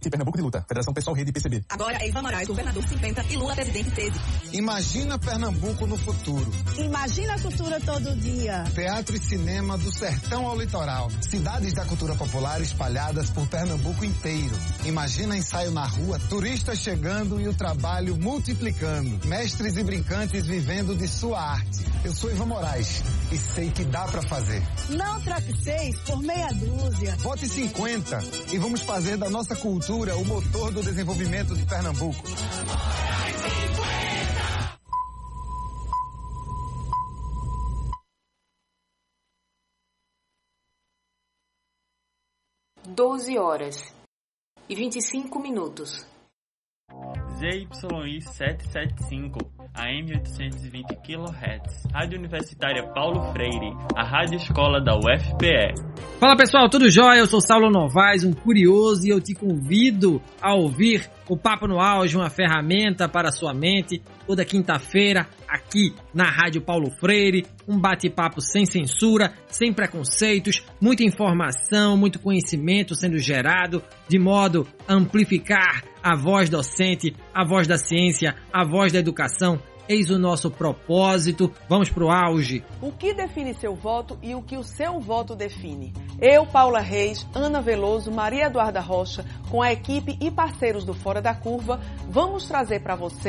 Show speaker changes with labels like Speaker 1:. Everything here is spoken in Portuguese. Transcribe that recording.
Speaker 1: Pernambuco de Luta. Federação Pessoal Rede PCB.
Speaker 2: Agora é Ivan Moraes, governador 50 e Lula presidente 13.
Speaker 3: Imagina Pernambuco no futuro.
Speaker 4: Imagina a cultura todo dia.
Speaker 3: Teatro e cinema do sertão ao litoral. Cidades da cultura popular espalhadas por Pernambuco inteiro. Imagina ensaio na rua, turistas chegando e o trabalho multiplicando. Mestres e brincantes vivendo de sua arte. Eu sou Ivan Moraes e sei que dá pra fazer.
Speaker 4: Não troque 6 por meia dúzia.
Speaker 3: Vote 50 e vamos fazer da nossa cultura o motor do desenvolvimento de Pernambuco.
Speaker 5: 12h25.
Speaker 6: ZYI 775, AM 820 kHz, Rádio Universitária Paulo Freire, a Rádio Escola da UFPE.
Speaker 7: Fala pessoal, tudo jóia? Eu sou Saulo Novaes, um curioso, e eu te convido a ouvir o Papo no Auge, uma ferramenta para a sua mente, toda quinta-feira, aqui na Rádio Paulo Freire, um bate-papo sem censura, sem preconceitos, muita informação, muito conhecimento sendo gerado, de modo a amplificar a voz docente, a voz da ciência, a voz da educação. Eis o nosso propósito. Vamos pro auge.
Speaker 8: O que define seu voto e o que o seu voto define? Eu, Paula Reis, Ana Veloso, Maria Eduarda Rocha, com a equipe e parceiros do Fora da Curva, vamos trazer para você